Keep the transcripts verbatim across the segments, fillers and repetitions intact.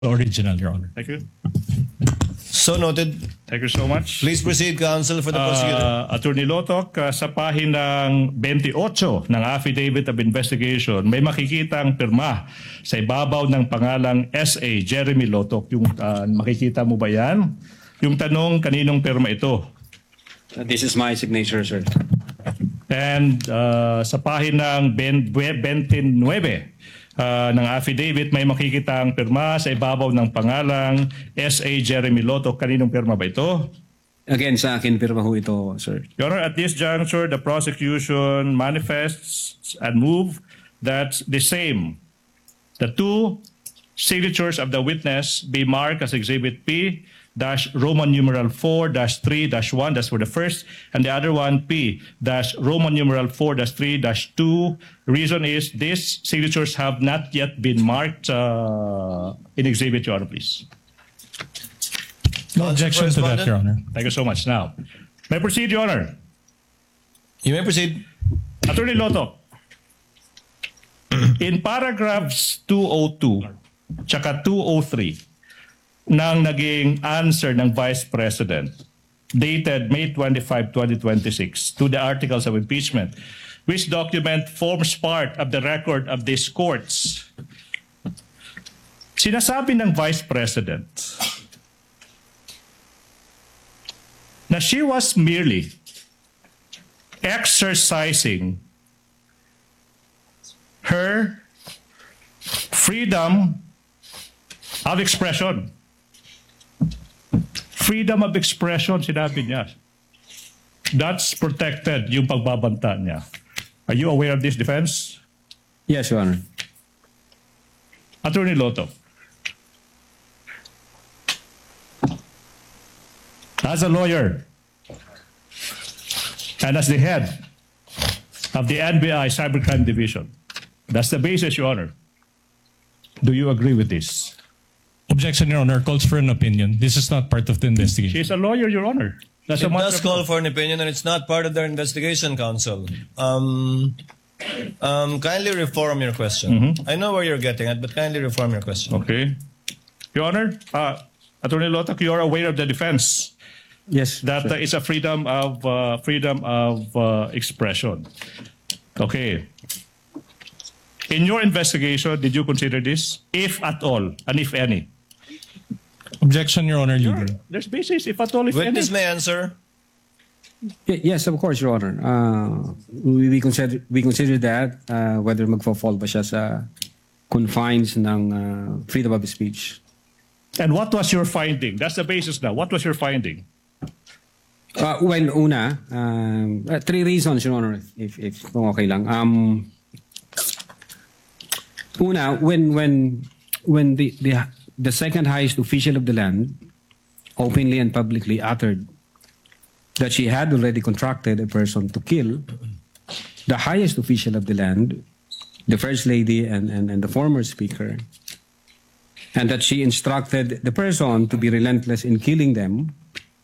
Original, Your Honor. Thank you. So noted. Thank you so much. Please proceed, counsel, for the prosecutor. Uh, Attorney Lotok, uh, sa pahinang twenty-eight ng Affidavit of Investigation, may makikitang pirma sa ibabaw ng pangalang S A Jeremy Lotok. Yung uh, makikita mo ba yan? Yung tanong, kaninong pirma ito? Uh, This is my signature, sir. And uh, sa pahinang twenty-nine uh, ng affidavit, may makikitang pirma sa ibabaw ng pangalang S A Jeremy Lotok. Kaninong pirma ba ito? Again, sa akin, pirma ho ito, sir. Your Honor, at this juncture, the prosecution manifests and move that the same, the two signatures of the witness be marked as Exhibit P dash Roman numeral four dash three dash one, that's for the first, and the other one P dash Roman numeral four dash three dash two. Reason is these signatures have not yet been marked uh, in Exhibit, Your Honor, please. No objection to that, Your Honor. Thank you so much. Now, may I proceed, Your Honor? You may proceed. Attorney Loto, in paragraphs two oh two tsaka two oh three ng naging answer ng Vice President dated May twenty-fifth, twenty twenty-six to the articles of impeachment, which document forms part of the record of these courts. Sinasabi ng Vice President na she was merely exercising her freedom of expression. Freedom of expression, sinabi niya. That's protected, yung pagbabanta niya. Are you aware of this defense? Yes, Your Honor. Attorney Loto, as a lawyer and as the head of the N B I Cybercrime Division, that's the basis, Your Honor. Do you agree with this? Objection, Your Honor. Calls for an opinion. This is not part of the investigation. She's a lawyer, Your Honor. That's It a matter does of- call for an opinion, and it's not part of their investigation, counsel. Um, um, kindly reform your question. I know where you're getting at, but kindly reform your question. Okay. Your Honor, uh, Attorney Lotok, you are aware of the defense Yes, that sir. uh, it's a freedom of uh, freedom of uh, expression. Okay. In your investigation, did you consider this, if at all, and if any? Objection, Your Honor, legal. There's basis, if at all, if Witness any. may answer. Y- yes, of course, Your Honor. Uh, we, we consider we consider that uh, whether magfo-fall ba siya sa confines ng uh, freedom of speech. And what was your finding? That's the basis now. What was your finding? Uh, when una, um, uh, three reasons, Your Honor, if if kung okay lang. Um, una, when when when the the the second highest official of the land openly and publicly uttered that she had already contracted a person to kill the highest official of the land, the First Lady and, and, and the former Speaker, and that she instructed the person to be relentless in killing them,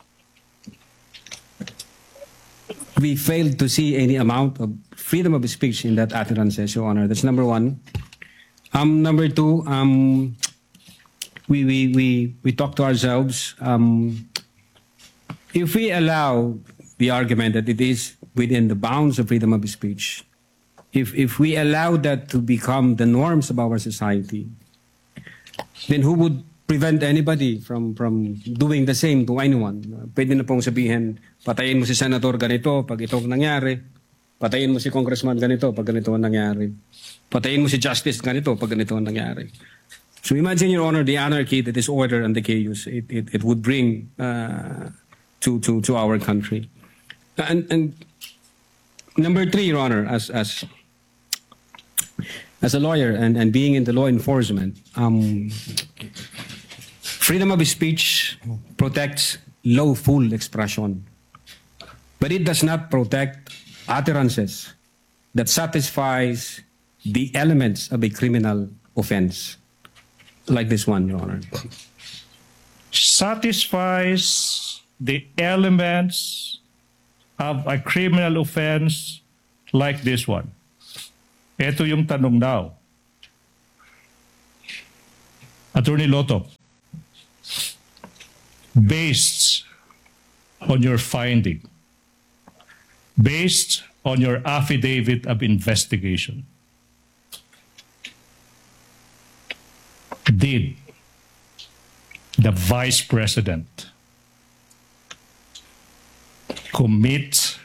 we failed to see any amount of freedom of speech in that utterances, Your Honor. That's number one. Um, number two, um, we, we, we, we talk to ourselves. Um, if we allow the argument that it is within the bounds of freedom of speech, if, if we allow that to become the norms of our society, then who would prevent anybody from from doing the same to anyone? Pwede na pong sabihin, patayin mo si senator ganito pag ito ang nangyari. Patayin mo si congressman ganito pag ganito ang nangyari. Patayin mo si justice ganito pag ganito ang nangyari. So imagine, Your Honor, the anarchy, the disorder, and the chaos it, it, it would bring uh, to, to, to our country. And, and number three, Your Honor, as, as, as a lawyer and, and being in the law enforcement, um, freedom of speech protects lawful expression, but it does not protect utterances that satisfies the elements of a criminal offense, like this one, Your Honor. Satisfies the elements of a criminal offense like this one. Ito yung tanong now. Attorney Lotto, based on your finding, based on your affidavit of investigation, did the Vice President commit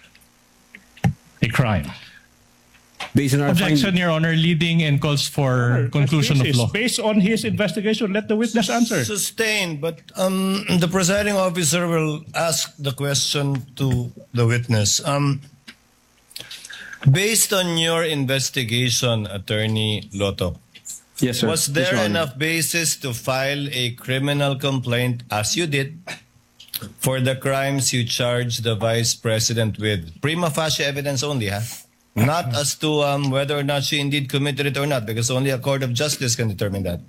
a crime? Based on our Objection, findings, Your Honor. Leading and calls for conclusion of This is law. Based on his investigation, let the witness answer. Sustained, but um, the presiding officer will ask the question to the witness. Um, based on your investigation, Attorney Lotto, yes, sir. was Yes, there Your Honor. enough basis to file a criminal complaint, as you did, for the crimes you charged the Vice President with? Prima facie evidence only, huh? Not as to um, whether or not she indeed committed it or not, because only a court of justice can determine that.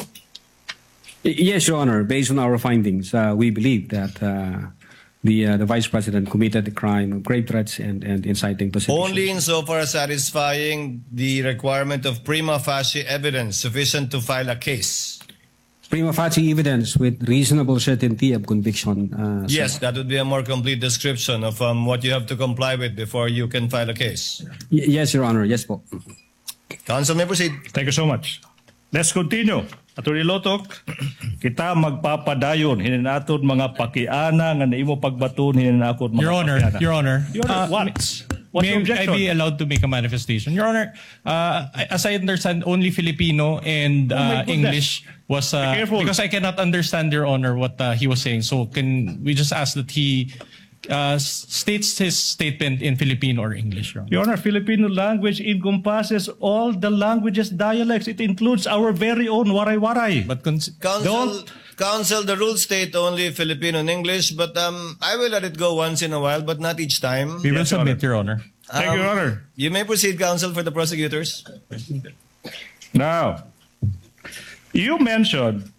Y- Yes, Your Honor. Based on our findings, uh, we believe that uh, the uh, the Vice President committed the crime of grave threats and, and inciting to sedition. Only insofar as satisfying the requirement of prima facie evidence sufficient to file a case. Prima facie evidence with reasonable certainty of conviction. Uh, sir. Yes, that would be a more complete description of um, what you have to comply with before you can file a case. Y- yes, Your Honor. Yes po. Counsel may proceed. Thank you so much. Let's continue. Attorney Lotok, kita magpapadayon hininaton mga pakiana nga naimo pagbaton hininaton mga Your Honor, pakiana. Your Honor. Your Honor, uh, what? What's may your objection? I be allowed to make a manifestation? Your Honor, uh, as I understand, only Filipino and Oh my uh, goodness. English was... Uh, Be careful. because I cannot understand, Your Honor, what uh, he was saying. So can we just ask that he uh, s- states his statement in Filipino or English, Your Honor? Your Honor, Filipino language encompasses all the languages, dialects. It includes our very own waray-waray. But cons- Counsel, Don't- Counsel, the rules state only Filipino and English, but um, I will let it go once in a while, but not each time. we will Yes, Your submit, Your Honor. Thank you, Your Honor. You may proceed, Counsel, for the prosecutors. Now, you mentioned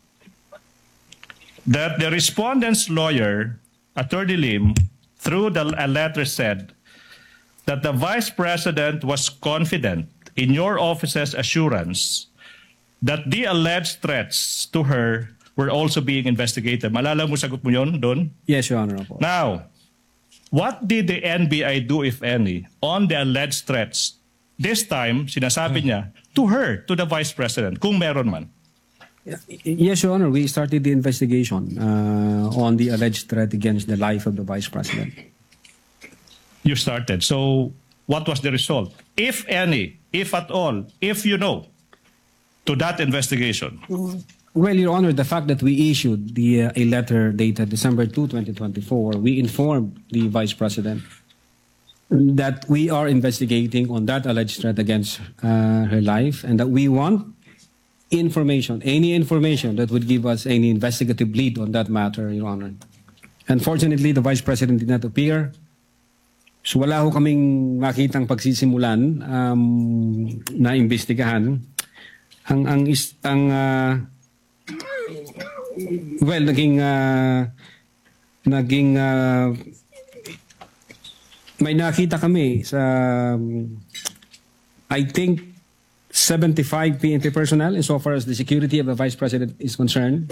that the respondent's lawyer, Attorney Lim, through the, a letter said that the Vice President was confident in your office's assurance that the alleged threats to her were also being investigated. Malala mo sagot mo yun doon? Yes, Your Honor. Opo. Now, what did the N B I do, if any, on the alleged threats? This time, sinasabi niya, to her, to the Vice President, kung meron man. Yes, Your Honor. We started the investigation uh, on the alleged threat against the life of the Vice President. You started. So, what was the result? If any, if at all, if you know, to that investigation. Well, Your Honor, the fact that we issued the uh, a letter dated December second, twenty twenty-four, we informed the Vice President that we are investigating on that alleged threat against uh, her life and that we want information, any information that would give us any investigative lead on that matter, Your Honor. Unfortunately, the Vice President did not appear. So wala ho kaming makitang pagsisimulan um, na imbestigahan. Ang ang is ang uh, well naging uh, naging uh, may nakita kami sa um, I think seventy-five P N P personnel in so far as the security of the Vice President is concerned.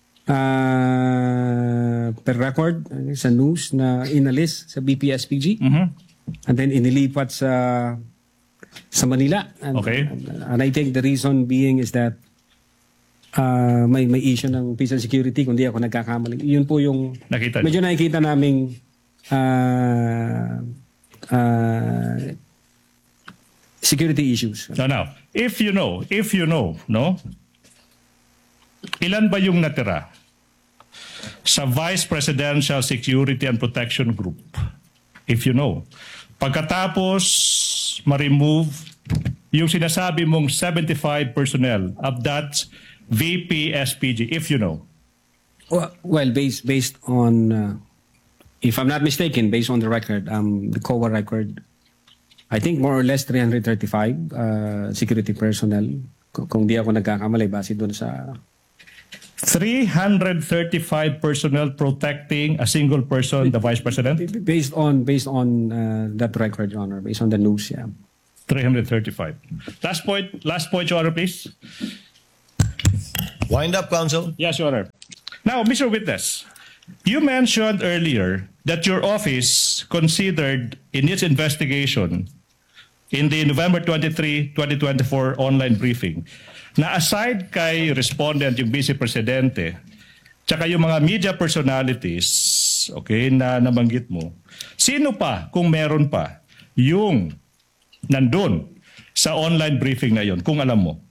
Uh, per record uh, sa news na inalis sa B P S P G and then inilipat sa sa Manila. And, Okay. And, and I think the reason being is that uh, may may issue ng peace and security kung di ako nagkakamali. Yun po yung Nakita niyo? medyo nakikita naming uh, uh, security issues. So now, if you know, if you know, no? Ilan ba yung natira sa Vice Presidential Security and Protection Group? If you know. Pagkatapos ma-remove yung sinasabi mong seventy-five personnel of that V P S P G, if you know. Well, well based based on, uh, if I'm not mistaken, based on the record, um, the C O A record, I think more or less three hundred thirty-five uh, security personnel. Kung, kung di ako nagkakamali, base doon sa... three hundred thirty-five personnel protecting a single person, the Vice President? Based on based on uh, that record, Your Honor, based on the news, yeah. three hundred thirty-five. Last point, last point, Your Honor, please. Wind up, counsel. Yes, Your Honor. Now, Mister Witness, you mentioned earlier that your office considered in its investigation in the November twenty-third, twenty twenty-four online briefing na aside kay respondent yung Vice Presidente tsaka yung mga media personalities, okay, na nabanggit mo, sino pa, kung meron pa, yung nandun sa online briefing na yon, kung alam mo?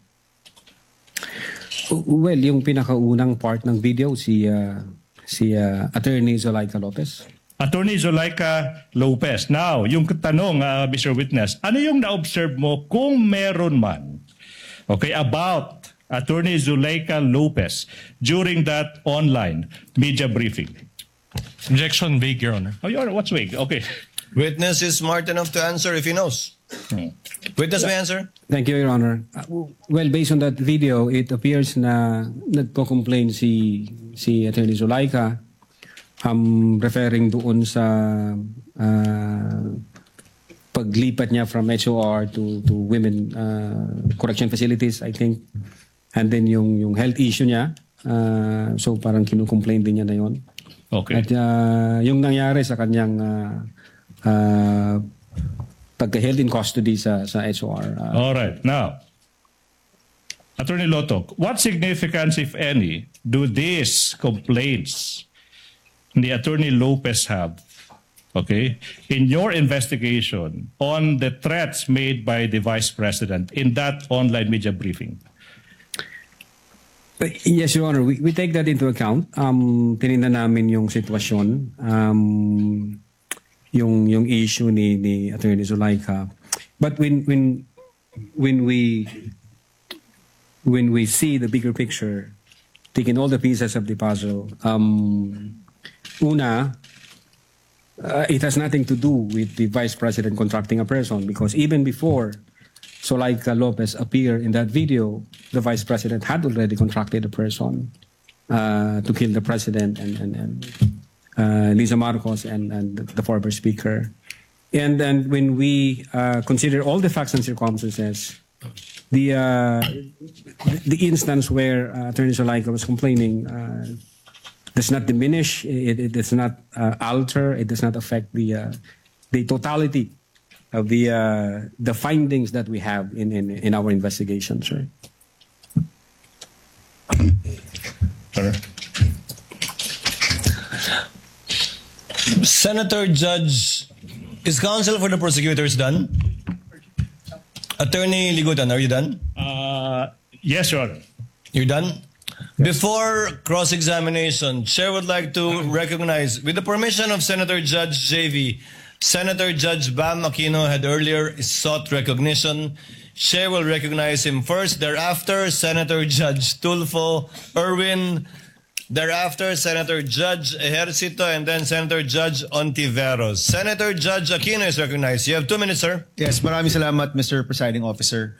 Well, yung pinakaunang part ng video, si uh, si uh, Attorney Zulaika Lopez. Attorney Zulaika Lopez. Now, yung tanong, uh, Mister Witness, ano yung na-observe mo kung meron man, okay, about Attorney Zulaika Lopez during that online media briefing? Objection vague, Your Honor. Oh, Your Honor, what's vague? Okay. Witness is smart enough to answer if he knows. Hmm. Witness may answer. Thank you, Your Honor. Uh, well, based on that video, it appears na nagpo-complain si si Attorney Zulaika, um, referring doon sa uh, paglipat niya from H O R to to women uh, correction facilities, I think. And then yung yung health issue niya, uh, so parang kinu-complain din niya na yon. Okay. At uh, yung nangyari sa kanyang uh, uh, pagka-held in custody sa sa H O R. Uh, All right. Now, Attorney Lotok, what significance, if any, do these complaints the Attorney Lopez have, okay, in your investigation on the threats made by the Vice President in that online media briefing? Yes, Your Honor. We, we take that into account. Um, tinignan namin yung sitwasyon, um, yung yung issue ni, ni Attorney Zulaika. But when when when we when we see the bigger picture, taking all the pieces of the puzzle, um, una, uh, it has nothing to do with the Vice President contracting a person, because even before Zulaika Lopez appeared in that video, the Vice President had already contracted a person uh, to kill the President and, and, and uh, Lisa Marcos and, and the former Speaker. And then when we uh, consider all the facts and circumstances, the uh, the instance where uh, Attorney Zulaika was complaining uh, does not diminish, it, it does not uh, alter, it does not affect the uh, the totality of the uh, the findings that we have in, in, in our investigation, sir. Sir. Senator Judge, is counsel for the prosecutors done? Attorney Ligutan, are you done? Uh, yes, Your Honor. You're done? Before cross-examination, Chair would like to recognize, with the permission of Senator Judge J V, Senator Judge Bam Aquino had earlier sought recognition. Chair will recognize him first. Thereafter, Senator Judge Tulfo Erwin. Thereafter, Senator Judge Ejercito, and then Senator Judge Ontiveros. Senator Judge Aquino is recognized. You have two minutes, sir. Yes, maraming salamat, Mister Presiding Officer.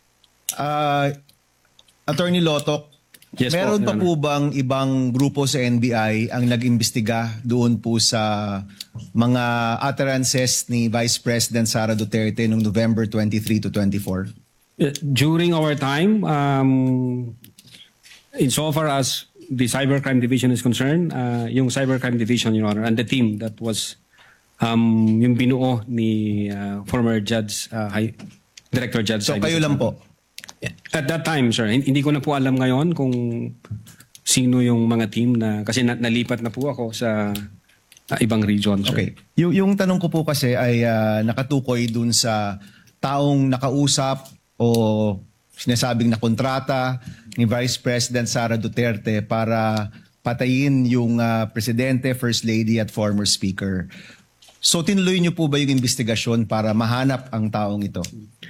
Uh, Attorney Lotok, Yes, meron po, pa Your po bang ibang grupo sa N B I ang nag-imbestiga doon po sa mga utterances ni Vice President Sara Duterte noong November twenty-third to twenty-fourth? Uh, During our time, um, insofar as the Cybercrime Division is concerned, uh, yung Cybercrime Division, Your Honor, and the team that was um, yung binuo ni uh, former Judge, uh, Hi- Director Judge. So Jaime kayo lang Sotelo. po? At that time, sir, hin- hindi ko na po alam ngayon kung sino yung mga team na, kasi na, nalipat na po ako sa uh, ibang region, sir. Okay. Yung, yung tanong ko po kasi ay ah, nakatukoy dun sa taong nakausap o sinasabing na kontrata ni Vice President Sara Duterte para patayin yung ah, Presidente, First Lady at former Speaker. So tinuloy niyo po ba yung investigasyon para mahanap ang taong ito?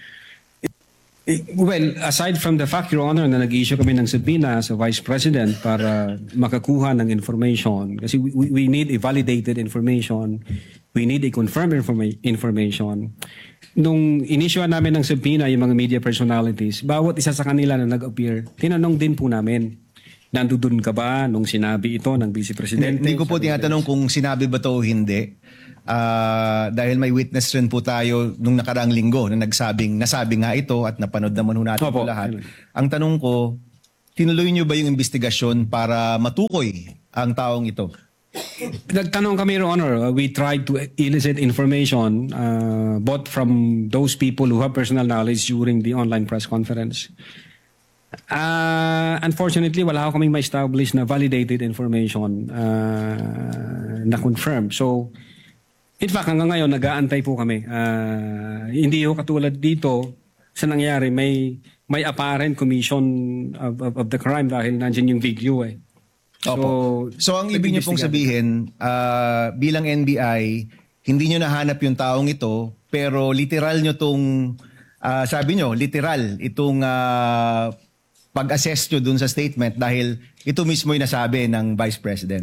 Eh, Well, aside from the fact, Your Honor, na nag-issue kami ng subpoena sa Vice President para makakuha ng information, kasi we, we need a validated information, we need a confirmed informa- information. Nung inisyuan namin ng subpoena yung mga media personalities, bawat isa sa kanila na nag-appear, tinanong din po namin, nandoon ka ba nung sinabi ito ng Vice Presidente? Hindi ko po tinatanong kung sinabi ba to o hindi. Ah, dahil may witness rin po tayo nung nakaraang linggo na nagsabing, nasabi nga ito at napanood naman ho natin Opo. po lahat. Ang tanong ko, tinuloy nyo ba yung investigasyon para matukoy ang taong ito? Nagtanong kami, Your Honor. Uh, we tried to elicit information uh, both from those people who have personal knowledge during the online press conference. Uh, unfortunately, wala ako kaming ma-establish na validated information uh, na confirm. So, in fact, hanggang ngayon, nag-aantay po kami. Uh, hindi ho katulad dito sa nangyari, may may apparent commission of, of, of the crime dahil nandiyan yung video eh. So, Opo. So ang ibig niyo pong sabihin, uh, bilang N B I, hindi niyo nahanap yung taong ito, pero literal niyo tong, uh, sabi niyo, literal, itong uh, pag-assess niyo dun sa statement dahil ito mismo yung nasabi ng Vice President.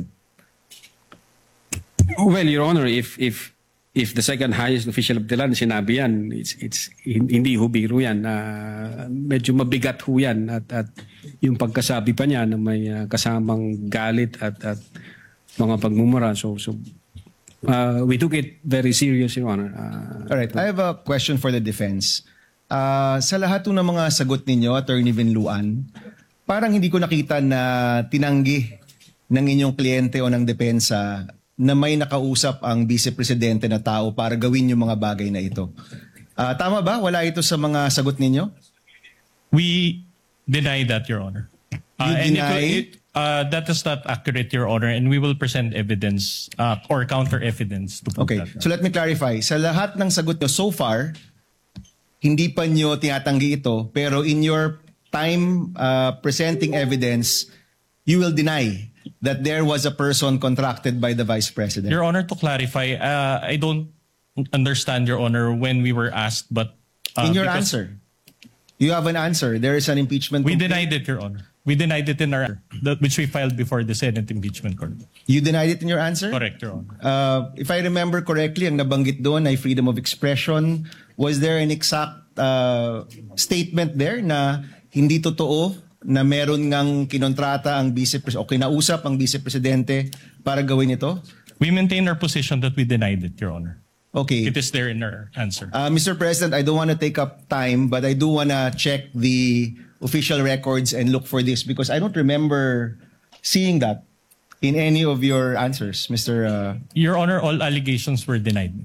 well, Your Honor, if if if the second highest official of the land sinabi yan, it's it's hindi ho biro yan. Uh, medyo mabigat ho yan at at yung pagkasabi pa niya na may uh, kasamang galit at at mga pagmumura. So so uh, we took it very serious, Your Honor. Uh, All right, I have a question for the defense. Uh, sa lahat ng mga sagot ninyo, Attorney Vinluan, parang hindi ko nakita na tinanggi ng inyong kliyente o ng depensa na may nakausap ang Vice Presidente na tao para gawin yung mga bagay na ito. Uh, tama ba? Wala ito sa mga sagot ninyo? We deny that, Your Honor. Uh, You and it deny? will- it, uh, that is not accurate, Your Honor, and we will present evidence uh, or counter evidence to prove Okay, that. so let me clarify. Sa lahat ng sagot nyo so far, hindi pa nyo tinatanggi ito, pero in your time uh, presenting evidence, you will deny that there was a person contracted by the Vice President. Your Honor, to clarify, uh, I don't understand, Your Honor, when we were asked, but uh, in your because answer, you have an answer. There is an impeachment. we complaint. denied it, Your Honor. We denied it in our that which we filed before the Senate impeachment court. You denied it in your answer? Correct, Your Honor. Uh, if I remember correctly, ang nabanggit doon ay freedom of expression. Was there an exact uh, statement there na hindi totoo na meron ngang kinontrata ang vice pres o kinausap ang vice presidente para gawin ito? We maintain our position that we denied it, Your Honor. Okay. It is there in our answer. Uh, Mister President, I don't want to take up time, but I do want to check the official records and look for this because I don't remember seeing that in any of your answers, Mister Uh, Your Honor, all allegations were denied.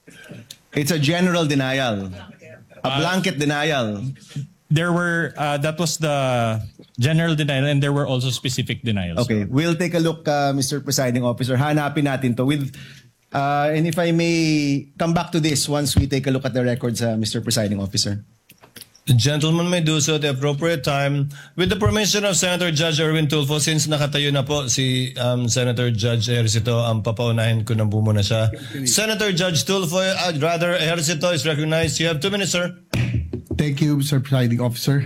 it's a general denial, a blanket denial. There were, uh, that was the general denial, and there were also specific denials. Okay, we'll take a look, uh, Mister Presiding Officer. Hanapin natin to with, uh, and if I may come back to this once we take a look at the records, uh, Mister Presiding Officer. The gentleman may do so at the appropriate time. With the permission of Senator Judge Erwin Tulfo, since nakatayo na po si um, Senator Judge Ejercito, ang papaunahin ko na bumuna siya. Senator Judge Tulfo, uh, rather Ejercito is recognized. You have two minutes, sir. Thank you, Mister Presiding Officer.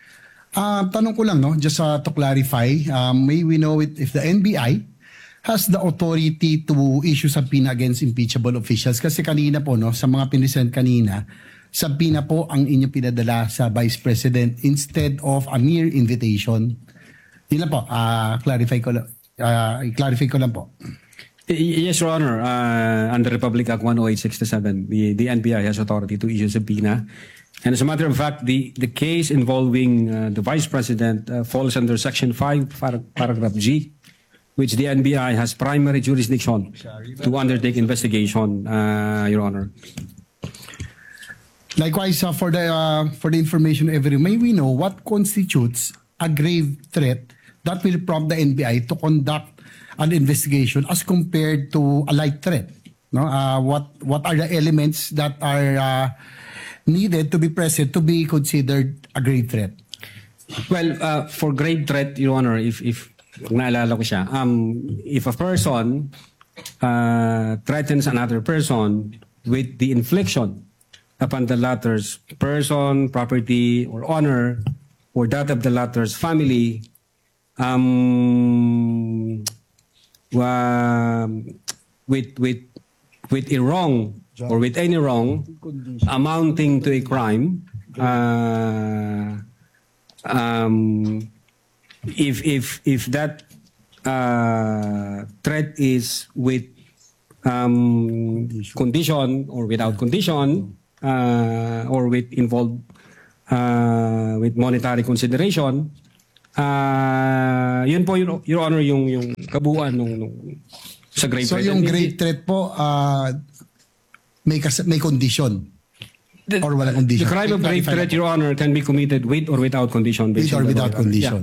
Uh, tanong ko lang, no, just uh, to clarify, um, may we know it, if the N B I has the authority to issue subpoena against impeachable officials? Kasi kanina po, no, sa mga pinisend kanina, subpoena po ang inyong pinadala sa Vice President instead of a mere invitation. Yun lang po, uh, clarify ko lang, uh, clarify ko lang po. Y- Yes, Your Honor. Uh, under Republic Act one oh eight sixty-seven, the, the N B I has authority to issue subpoena. And as a matter of fact, the, the case involving uh, the Vice President uh, falls under Section five, par- paragraph G, which the N B I has primary jurisdiction to undertake investigation, uh, Your Honor. Likewise, uh, for the uh, for the information of everyone, may we know what constitutes a grave threat that will prompt the N B I to conduct an investigation as compared to a light threat? No, uh, what what are the elements that are uh, needed to be present to be considered a grave threat? Well, uh, for grave threat, Your Honor, if if naalala ko siya, um, if a person uh, threatens another person with the infliction upon the latter's person, property, or honor, or that of the latter's family, um, wa- with with with a wrong or with any wrong amounting to a crime, uh, um, if if if that uh, threat is with um, condition or without condition, uh, or with involved uh, with monetary consideration, Ah, yun po, Your, Your Honor, yung, yung kabuuan nung, nung sa grave So threat. yung And grave hindi- threat po, uh, may, kas- may condition. the, or walang condition. the crime of grave Clarify threat, lang po. Your Honor, can be committed with or without condition. With based or on the law, without Your Honor. condition.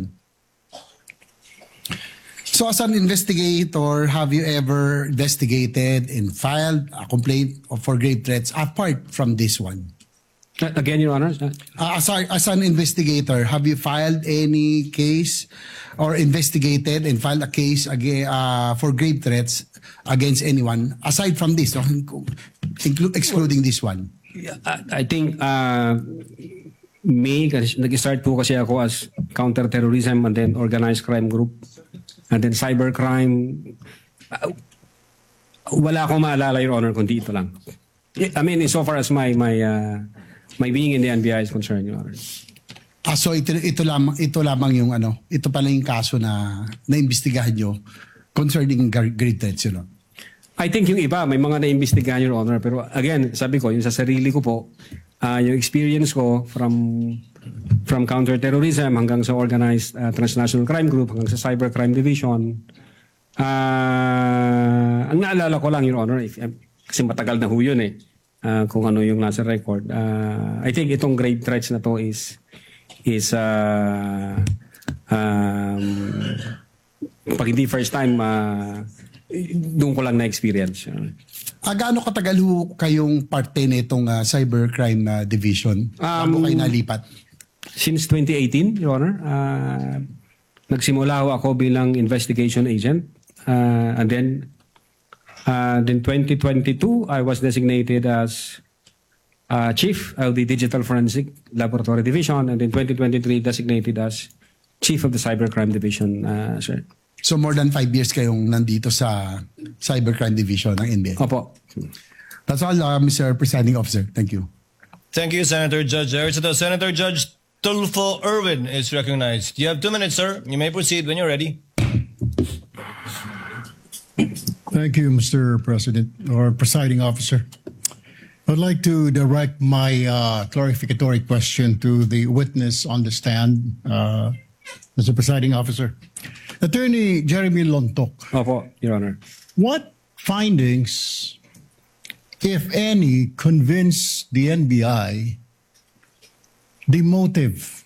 So as an investigator, have you ever investigated and filed a complaint for grave threats apart from this one? Yeah. Uh, Again, Your Honor. uh, Uh, as, a- as an investigator, have you filed any case or investigated and filed a case again, uh, for grave threats against anyone aside from this, no? Inclu- excluding this one? I I think uh, May, kasi nag-start po kasi ako as counter-terrorism and then organized crime group and then cybercrime. Uh, wala akong maalala, Your Honor, kundi ito lang. I mean, so far as my my uh, my being in the N B I is concerned, Your Honor. Ah, so ito, ito lamang ito lamang yung ano, ito pala yung kaso na naimbestigahan nyo concerning gar- grave threats, you know. I think yung iba, may mga naimbestigahan, Your Honor. Pero again, sabi ko, yung sa sarili ko po, uh, yung experience ko from from counter-terrorism hanggang sa organized uh, transnational crime group, hanggang sa cybercrime division, uh, ang naalala ko lang, Your Honor, if, kasi matagal na ho yun eh, uh, kung ano yung nasa record. Uh, I think itong grave threats na to is is uh, um, pag hindi first time, uh, doon ko lang na-experience. Ah, gaano katagal ho kayong parte nitong uh, cybercrime uh, division? Bago Um, kayo nalipat? Since twenty eighteen, Your Honor, uh, nagsimula ho ako bilang investigation agent. Uh, and then, uh, then twenty twenty-two, I was designated as uh, chief of the Digital Forensic Laboratory Division. And then twenty twenty-three, designated as chief of the Cybercrime Division, uh, sir. So more than five years kayong nandito sa cybercrime division ng N B I. Opo. That's all, uh, Mister Presiding Officer. Thank you. Thank you, Senator Judge Ercito. Senator Judge Tulfo Irwin is recognized. You have two minutes, sir. You may proceed when you're ready. Thank you, Mister President or Presiding Officer. I'd like to direct my uh, clarificatory question to the witness on the stand, uh, Mister Presiding Officer. Attorney Jeremy Lontok, Opo, Your Honor. what findings, if any, convince the N B I the motive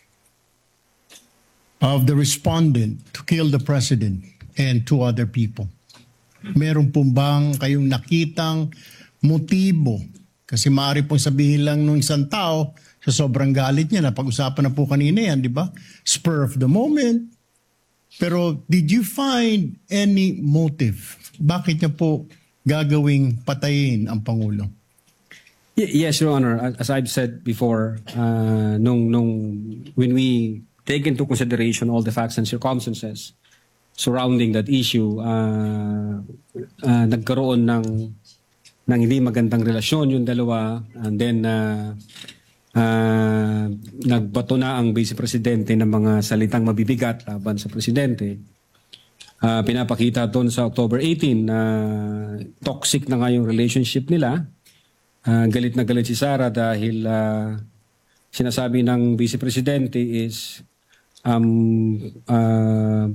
of the respondent to kill the president and two other people? Meron pong bang kayong nakitang motibo? Kasi maaari pong sabihin lang nung isang tao sa sobrang galit niya, na pag-usapan na po kanina yan, di ba? Spur of the moment. Pero did you find any motive? Bakit niya po gagawing patayin ang Pangulo? Y- Yes, Your Honor. As I've said before, uh, nung, nung, when we take into consideration all the facts and circumstances surrounding that issue, uh, uh, nagkaroon ng, ng hindi magandang relasyon yung dalawa, and then uh, uh, nagbato na ang Vice Presidente ng mga salitang mabibigat laban sa Presidente. Uh, pinapakita doon sa October eighteenth na toxic na nga yung relationship nila. Uh, galit na galit si Sara dahil uh, sinasabi ng Vice Presidente is um, uh,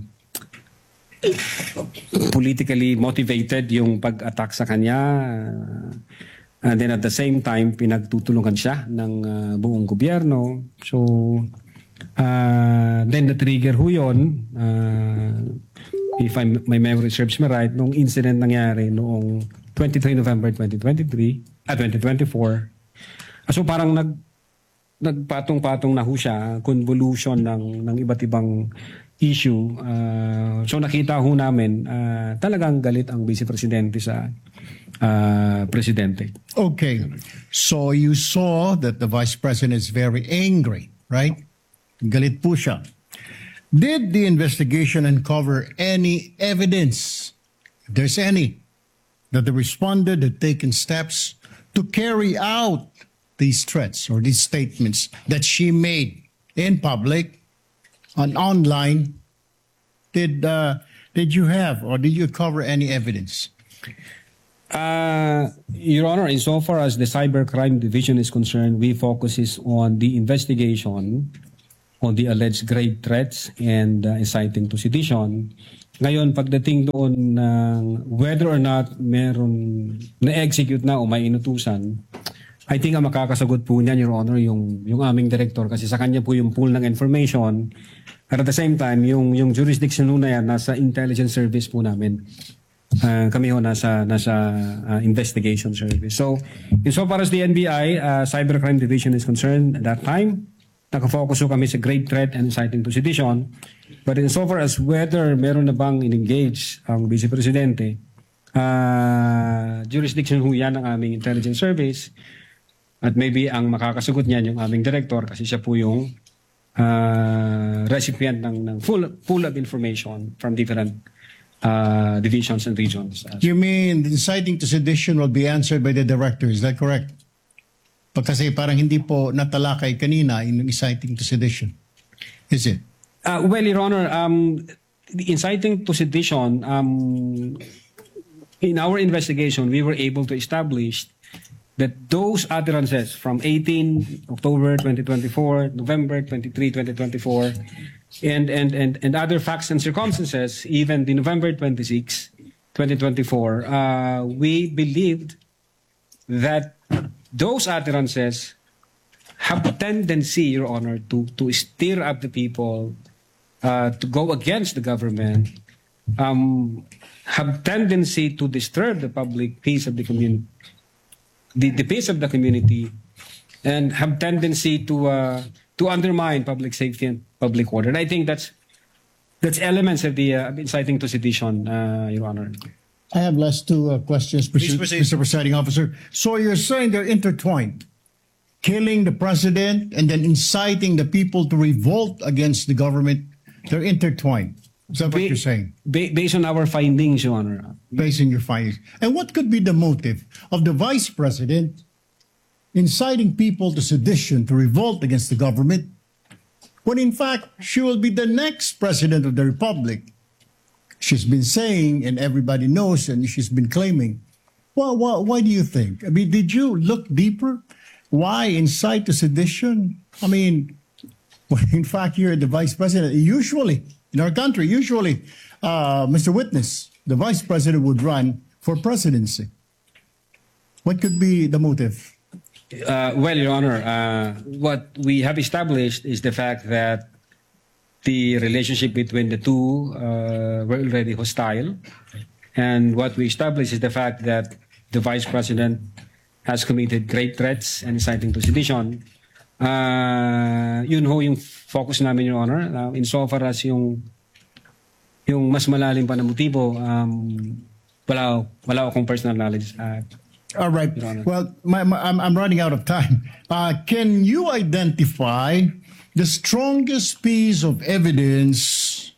politically motivated yung pag-attack sa kanya. Uh, and then at the same time, pinagtutulungan siya ng uh, buong gobyerno. So, uh, then na-trigger ho yun, uh, if I'm, my memory serves me right, nung incident nangyari noong twenty-three November twenty twenty-three, ah, twenty twenty-four. So parang nag nagpatong-patong na ho siya, convolution ng ng iba't ibang issue. Uh, so nakita ho namin uh, talagang galit ang Vice Presidente sa uh, Presidente. Okay, so you saw that the Vice President is very angry, right? Galit po siya. Did the investigation uncover any evidence, if there's any, that the respondent had taken steps to carry out these threats or these statements that she made in public and online? Did uh, did you have or did you cover any evidence? Uh, Your Honor, insofar as the Cybercrime Division is concerned, we focuses on the investigation on the alleged grave threats and uh, inciting to sedition. Ngayon, pagdating doon ng whether or not meron na-execute na o may inutusan, I think ang makakasagot po niyan, Your Honor, yung, yung aming director kasi sa kanya po yung pool ng information. At at the same time, yung, yung jurisdiction po na yan, nasa intelligence service po namin. Uh, kami ho nasa, nasa uh, investigation service. So, insofar as the N B I, uh, Cybercrime Division is concerned at that time, nakafocus ho kami sa grave threat and inciting to sedition. But insofar as whether meron na bang in-engage ang Vice Presidente, uh, jurisdiction ho yan ng aming intelligence service at maybe ang makakasagot niyan yung aming director kasi siya po yung uh, recipient ng, ng full, full of information from different uh, divisions and regions. You mean inciting to sedition will be answered by the director, is that correct? Pag kasi parang hindi po natalakay kanina yung inciting to sedition. Is it? Uh, well, Your Honor, um, the inciting to sedition, um, in our investigation, we were able to establish that those utterances from eighteen October twenty twenty-four, November twenty-third, twenty twenty-four, and, and, and, and other facts and circumstances, even the November twenty-sixth, twenty twenty-four, uh, we believed that those utterances have a tendency, Your Honor, to, to stir up the people, uh, to go against the government, um, have tendency to disturb the public peace of the community, the, the peace of the community, and have tendency to uh, to undermine public safety and public order. And I think that's that's elements of the uh, inciting to sedition, uh, Your Honor. I have last two uh, questions, Please Mister proceed. Mister Presiding Officer. So you're saying they're intertwined, killing the president and then inciting the people to revolt against the government. They're intertwined. Is that what Ba- you're saying? ba- based on our findings, Your Honor. Based on your findings. And what could be the motive of the vice president inciting people to sedition, to revolt against the government, when in fact she will be the next president of the republic? She's been saying, and everybody knows, and she's been claiming. Well, why, why do you think? I mean, did you look deeper? Why incite to sedition? I mean, when in fact you're the vice president. Usually, in our country, usually, uh, Mister Witness, the vice president would run for presidency. What could be the motive? Uh, well, Your Honor, uh, what we have established is the fact that the relationship between the two uh, were already hostile. And what we established is the fact that the Vice President has committed great threats and inciting to sedition. Uh, yun ho yung focus namin, Your Honor. Uh, insofar as yung, yung mas malalim pa na motibo, um, wala, wala akong personal knowledge. Uh, All right. Your Honor. Well, my, my, I'm, I'm running out of time. Uh, can you identify the strongest piece of evidence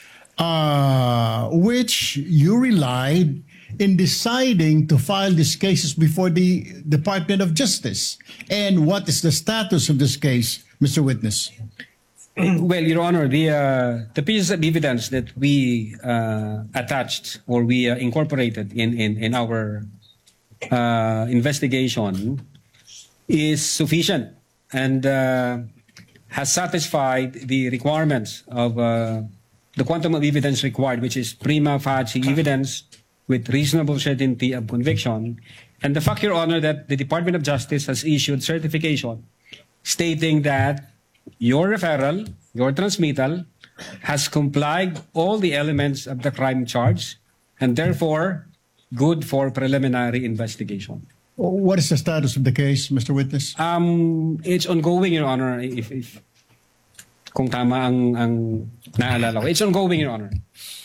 uh, which you relied in deciding to file these cases before the Department of Justice? And what is the status of this case, Mister Witness? Well, Your Honor, the uh, the pieces of evidence that we uh, attached or we uh, incorporated in, in, in our uh, investigation is sufficient and uh, has satisfied the requirements of uh, the quantum of evidence required, which is prima facie evidence with reasonable certainty of conviction. And the fact, Your Honor, that the Department of Justice has issued certification stating that your referral, your transmittal, has complied all the elements of the crime charge and therefore good for preliminary investigation. What is the status of the case, Mister Witness? Um, it's ongoing, Your Honor, if, if kung tama ang, ang naalala ko. It's ongoing, Your Honor.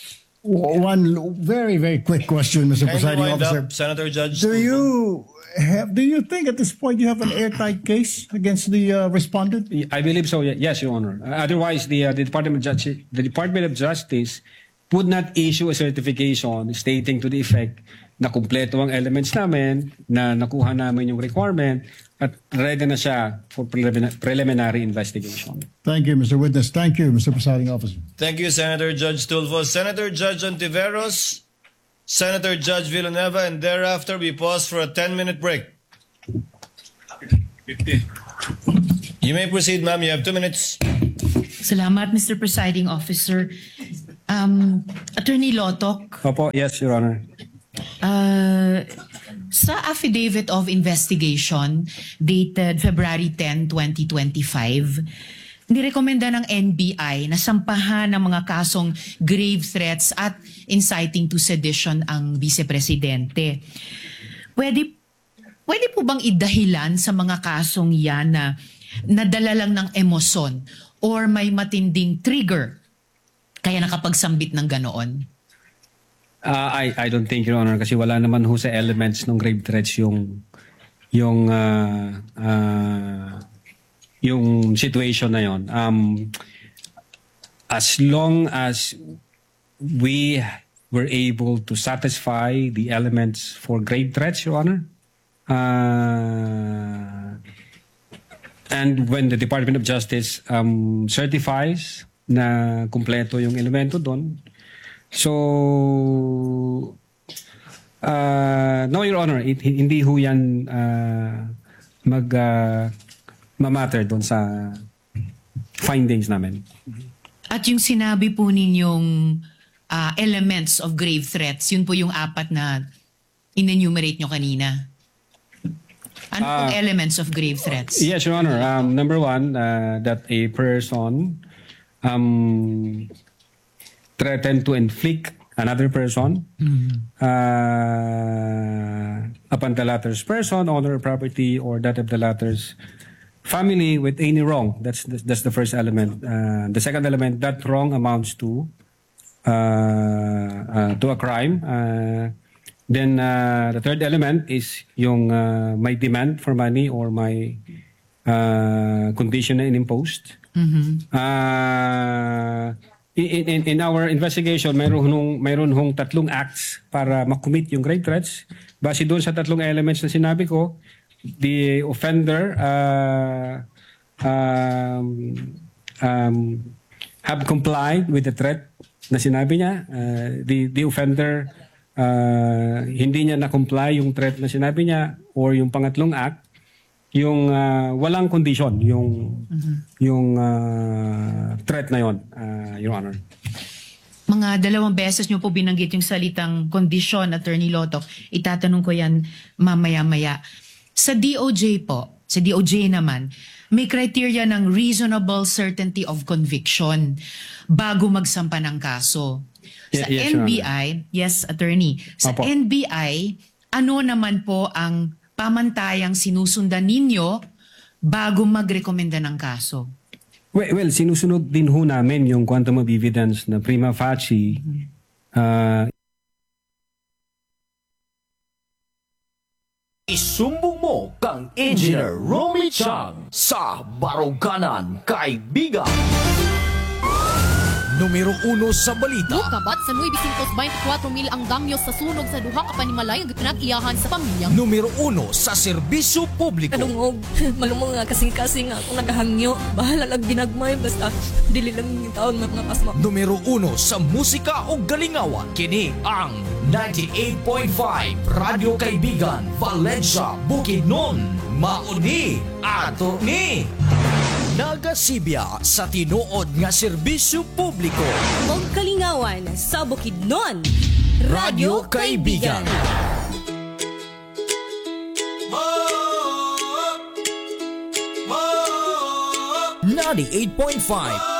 One very, very quick question, Mister Kindly Presiding wind Officer. up, Senator Judge. Do you have? Do you think at this point you have an airtight case against the uh, respondent? I believe so, ye- yes, Your Honor. Uh, otherwise, the, uh, the, Department of Justice, the Department of Justice would not issue a certification stating to the effect na kumpleto ang elements namin, na nakuha namin yung requirement, at ready na siya for prelimin- preliminary investigation. Thank you, Mister Witness. Thank you, Mister Presiding Officer. Thank you, Senator Judge Tulfo. Senator Judge Ontiveros, Senator Judge Villanueva, and thereafter we pause for a ten-minute break. You may proceed, ma'am. You have two minutes. Salamat, Mister Presiding Officer. Um, Attorney Lotok, Opo, yes, Your Honor. uh, sa affidavit of investigation dated February tenth, twenty twenty-five, nirekomenda ng N B I na sampahan ng mga kasong grave threats at inciting to sedition ang Vice-Presidente. Pwede, pwede po bang idahilan sa mga kasong yan na nadala lang ng emosyon or may matinding trigger kaya nakapagsambit ng ganoon? Uh, I I don't think, Your Honor, kasi wala naman ho sa elements ng grave threats yung yung uh, uh, yung situation na yon. Um, as long as we were able to satisfy the elements for grave threats, Your Honor, uh, and when the Department of Justice um, certifies na kumpleto yung elemento doon, so uh, no, Your Honor, it, hindi ho yan uh, mag uh, mamatter doon sa findings namin. At yung sinabi po ninyong uh, elements of grave threats, yun po yung apat na in-enumerate nyo kanina. Ano pong Ah, elements of grave threats? Yes, Your Honor. Um, number one, uh, that a person um, threatened to inflict another person uh, upon the latter's person, honor, property, or that of the latter's family with any wrong. That's the, that's the first element. Uh, the second element, that wrong amounts to uh, uh, to a crime. Uh, then uh, the third element is yung uh, may demand for money or may uh, condition na inimposed. Uh, in, in, in our investigation, mayroon hong, mayroon hong tatlong acts para makommit yung grave threats. Base doon sa tatlong elements na sinabi ko, the offender uh, um, um, have complied with the threat na sinabi niya. Uh, the, the offender uh, hindi niya na-comply yung threat na sinabi niya, or yung pangatlong act, yung uh, walang condition, yung yung uh, threat na yon, uh, Your Honor. Mga dalawang beses nyo po binanggit yung salitang condition, Attorney Lotok. Itatanong ko yan mamaya-maya. Sa D O J po, sa D O J naman, may criteria ng reasonable certainty of conviction bago magsampa ng kaso. Sa Ye- yes, N B Your I, yes, Attorney, sa Opo. N B I, ano naman po ang pamantayang sinusundan ninyo bago magrekomenda ng kaso? Well, well, sinusunod din ho namin yung quantum of evidence na prima facie uh, Isumbong mo kang Engineer Romy Chang sa Baruganan Kaibigan. Numero uno sa balita. Mukabat sa nueve twenty-four mil ang damyo sa sunog sa duha ka panimalay nga pinag-iyahan sa pamilya. Numero uno sa serbisyo publiko. Kalungog, malumong nga kasing-kasing nga ako nagahangyo. Bahala lang ginagmay, basta dili lang yung taon mga pasma. Numero uno sa musika o galingawan. Kini ang ninety-eight point five Radio Kaibigan, Valencia, Bukidnon. Mauni, ato ni Nagasibya sa tinuod nga serbisyo publiko. Og kalingawan sa Bukidnon. Radio Kaibigan. ninety-eight point five